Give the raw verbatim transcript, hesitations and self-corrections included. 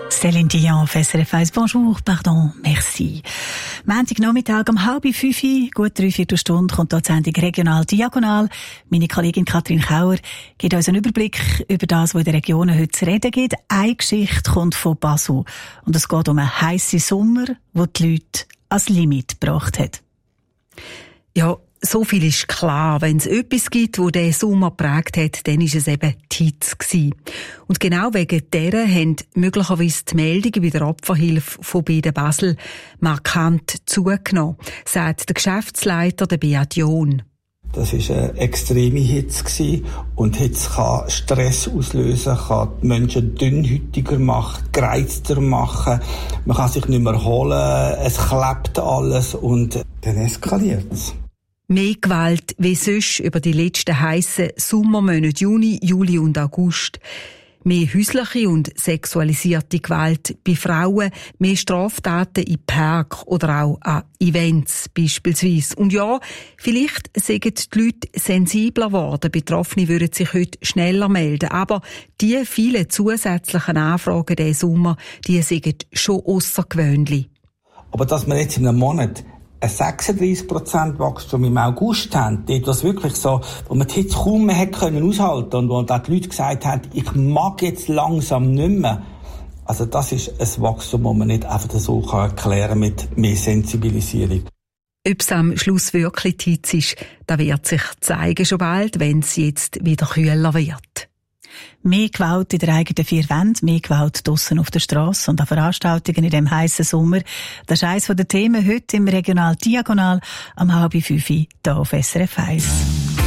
Céline Dion auf S R F eins. Bonjour, pardon, merci. Montagnachmittag um halb fünf, gut drei Viertelstunde, kommt hier die Sendung Regional Diagonal. Meine Kollegin Katrin Kauer gibt uns einen Überblick über das, was in den Regionen heute zu reden gibt. Eine Geschichte kommt von Basel. Und es geht um einen heissen Sommer, der die Leute ans Limit gebracht hat. Ja, so viel ist klar. Wenn es etwas gibt, das diesen Sommer geprägt hat, dann war es eben die Hitze gewesen. Und genau wegen dieser haben möglicherweise die Meldungen bei der Opferhilfe von Beden Basel markant zugenommen, sagt der Geschäftsleiter, der Beat John. Das war eine extreme Hitze und Hitze kann Stress auslösen, kann die Menschen dünnhäutiger machen, gereizter machen, man kann sich nicht mehr erholen, es klebt alles und dann eskaliert es. Mehr Gewalt wie sonst über die letzten heissen Sommermonate Juni, Juli und August. Mehr häusliche und sexualisierte Gewalt bei Frauen, mehr Straftaten in Park oder auch an Events beispielsweise. Und ja, vielleicht sind die Leute sensibler geworden. Betroffene würden sich heute schneller melden. Aber die vielen zusätzlichen Anfragen diesen Sommer, die sind schon aussergewöhnlich. Aber dass wir jetzt in einem Monat ein sechsunddreissig Prozent Wachstum im August haben, dort was wirklich so, wo man die Hitze kaum mehr hätte können aushalten und wo dann die Leute gesagt haben, ich mag jetzt langsam nicht mehr. Also das ist ein Wachstum, das man nicht einfach so erklären kann mit mehr Sensibilisierung. Ob es am Schluss wirklich die Hitze ist, das wird sich zeigen schon bald, wenn es jetzt wieder kühler wird. Mehr Gewalt in der eigenen vier Wänden, mehr Gewalt draussen auf der Strasse und an Veranstaltungen in diesem heissen Sommer. Das ist eines der Themen heute im Regional Diagonal am halb fünf hier auf S R F eins.